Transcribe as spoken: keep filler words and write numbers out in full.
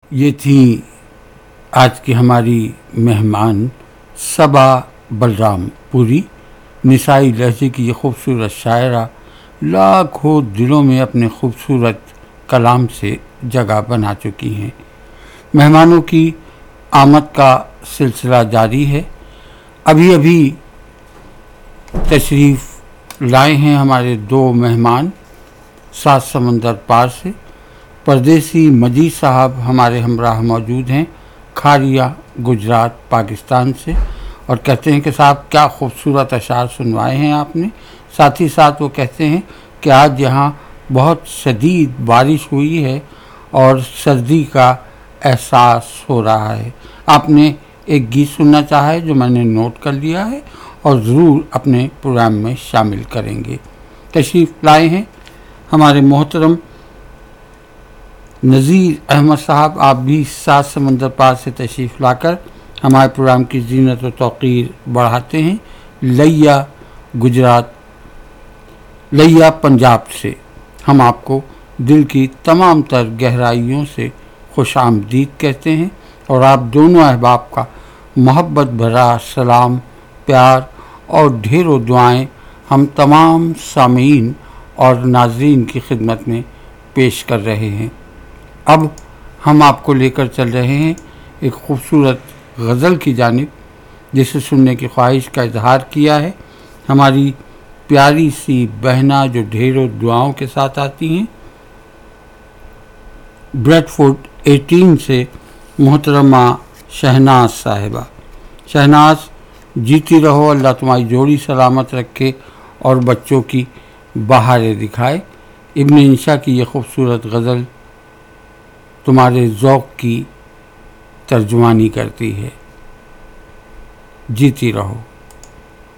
یہ تھی آج کی ہماری مہمان صبا بلرام پوری. نسائی لہجے کی یہ خوبصورت شاعرہ لاکھوں دلوں میں اپنے خوبصورت کلام سے جگہ بنا چکی ہیں. مہمانوں کی آمد کا سلسلہ جاری ہے. ابھی ابھی تشریف لائے ہیں ہمارے دو مہمان سات سمندر پار سے. پردیسی مجید صاحب ہمارے ہمراہ موجود ہیں کھاریا گجرات پاکستان سے، اور کہتے ہیں کہ صاحب کیا خوبصورت اشعار سنوائے ہیں آپ نے. ساتھ ہی ساتھ وہ کہتے ہیں کہ آج یہاں بہت شدید بارش ہوئی ہے اور سردی کا احساس ہو رہا ہے. آپ نے ایک گیت سننا چاہا ہے جو میں نے نوٹ کر لیا ہے اور ضرور اپنے پروگرام میں شامل کریں گے. تشریف لائے ہیں ہمارے محترم نذیر احمد صاحب. آپ بھی سات سمندر پار سے تشریف لا کر ہمارے پروگرام کی زینت و توقیر بڑھاتے ہیں. لیا گجرات لیا پنجاب سے ہم آپ کو دل کی تمام تر گہرائیوں سے خوش آمدید کہتے ہیں، اور آپ دونوں احباب کا محبت بھرا سلام، پیار اور ڈھیروں دعائیں ہم تمام سامعین اور ناظرین کی خدمت میں پیش کر رہے ہیں. اب ہم آپ کو لے کر چل رہے ہیں ایک خوبصورت غزل کی جانب جسے سننے کی خواہش کا اظہار کیا ہے ہماری پیاری سی بہنا جو ڈھیروں دعاؤں کے ساتھ آتی ہیں. بریڈ فوڈ ایٹین سے محترمہ شہناز صاحبہ. شہناز جیتی رہو، اللہ تمہاری جوڑی سلامت رکھے اور بچوں کی بہاریں دکھائے. ابن انشا کی یہ خوبصورت غزل تمہارے ذوق کی ترجمانی کرتی ہے. جیتی رہو.